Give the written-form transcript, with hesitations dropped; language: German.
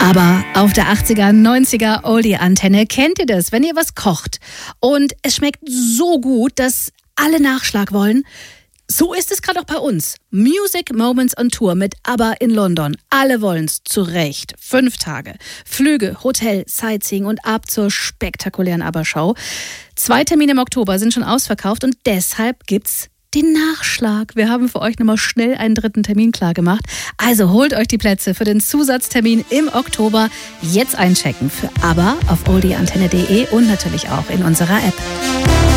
Aber auf der 80er, 90er Oldie-Antenne kennt ihr das, wenn ihr was kocht und es schmeckt so gut, dass alle Nachschlag wollen. So ist es gerade auch bei uns. Music Moments on Tour mit ABBA in London. Alle wollen's, zu Recht. 5 Tage. Flüge, Hotel, Sightseeing und ab zur spektakulären ABBA-Show. 2 Termine im Oktober sind schon ausverkauft und deshalb gibt's den Nachschlag. Wir haben für euch nochmal schnell einen 3. Termin klargemacht. Also holt euch die Plätze für den Zusatztermin im Oktober. Jetzt einchecken für ABBA auf oldieantenne.de und natürlich auch in unserer App.